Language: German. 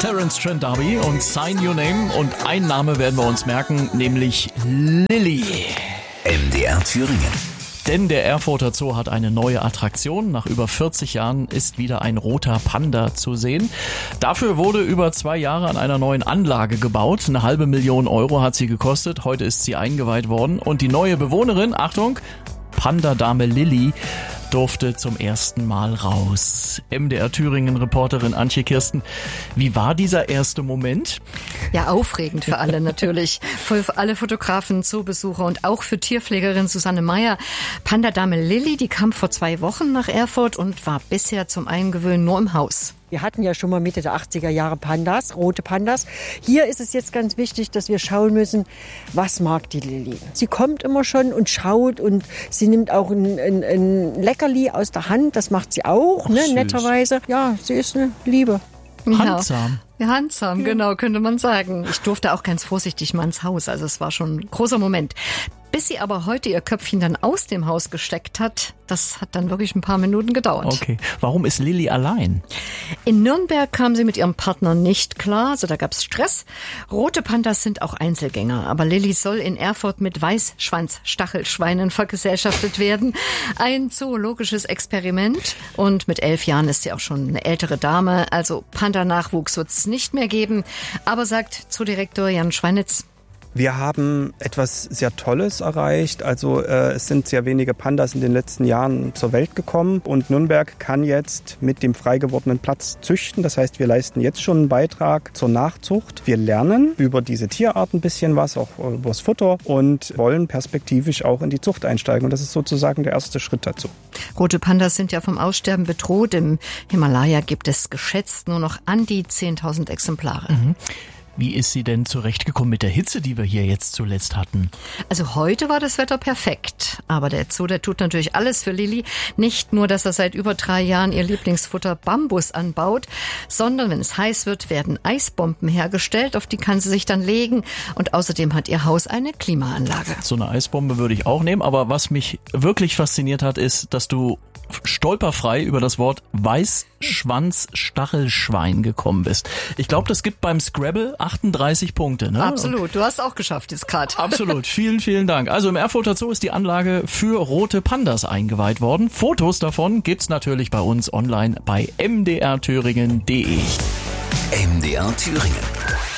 Terence Trent D'Arby und Sign Your Name. Und ein Name werden wir uns merken, nämlich Lilly. MDR Thüringen. Denn der Erfurter Zoo hat eine neue Attraktion. Nach über 40 Jahren ist wieder ein roter Panda zu sehen. Dafür wurde über 2 Jahre an einer neuen Anlage gebaut. 500.000 Euro hat sie gekostet. Heute ist sie eingeweiht worden. Und die neue Bewohnerin, Achtung, Panda-Dame Lilly, durfte zum ersten Mal raus. MDR Thüringen-Reporterin Antje Kirsten, wie war dieser erste Moment? Ja, aufregend für alle natürlich. Für alle Fotografen, Zoobesucher und auch für Tierpflegerin Susanne Meyer. Panda-Dame Lilly, die kam vor 2 Wochen nach Erfurt und war bisher zum Eingewöhnen nur im Haus. Wir hatten ja schon mal Mitte der 80er Jahre Pandas, rote Pandas. Hier ist es jetzt ganz wichtig, dass wir schauen müssen, was mag die Lilly. Sie kommt immer schon und schaut und sie nimmt auch ein Leckerli aus der Hand. Das macht sie auch, ne, netterweise. Ja, sie ist eine Liebe. Handsam. Ja, handsam, genau, könnte man sagen. Ich durfte auch ganz vorsichtig mal ins Haus, also es war schon ein großer Moment. Bis sie aber heute ihr Köpfchen dann aus dem Haus gesteckt hat, das hat dann wirklich ein paar Minuten gedauert. Okay, warum ist Lilly allein? In Nürnberg kam sie mit ihrem Partner nicht klar, also da gab's Stress. Rote Pandas sind auch Einzelgänger, aber Lilly soll in Erfurt mit Weißschwanz-Stachelschweinen vergesellschaftet werden. Ein zoologisches Experiment und mit 11 Jahren ist sie auch schon eine ältere Dame, also Panda-Nachwuchs wird's nicht mehr geben, aber sagt Zoodirektor Jan Schweinitz: Wir haben etwas sehr Tolles erreicht. Also es sind sehr wenige Pandas in den letzten Jahren zur Welt gekommen. Und Nürnberg kann jetzt mit dem frei gewordenen Platz züchten. Das heißt, wir leisten jetzt schon einen Beitrag zur Nachzucht. Wir lernen über diese Tierart ein bisschen was, auch über das Futter, und wollen perspektivisch auch in die Zucht einsteigen. Und das ist sozusagen der erste Schritt dazu. Rote Pandas sind ja vom Aussterben bedroht. Im Himalaya gibt es geschätzt nur noch an die 10.000 Exemplare. Mhm. Wie ist sie denn zurechtgekommen mit der Hitze, die wir hier jetzt zuletzt hatten? Also heute war das Wetter perfekt. Aber der Zoo, der tut natürlich alles für Lilly. Nicht nur, dass er seit über 3 Jahren ihr Lieblingsfutter Bambus anbaut, sondern wenn es heiß wird, werden Eisbomben hergestellt. Auf die kann sie sich dann legen. Und außerdem hat ihr Haus eine Klimaanlage. So eine Eisbombe würde ich auch nehmen. Aber was mich wirklich fasziniert hat, ist, dass du stolperfrei über das Wort Weißschwanz-Stachelschwein gekommen bist. Ich glaube, das gibt beim Scrabble 38 Punkte. Ne? Absolut, du hast auch geschafft jetzt gerade. Absolut, vielen, vielen Dank. Also im Erfurter Zoo ist die Anlage für rote Pandas eingeweiht worden. Fotos davon gibt's natürlich bei uns online bei mdrthüringen.de. MDR Thüringen.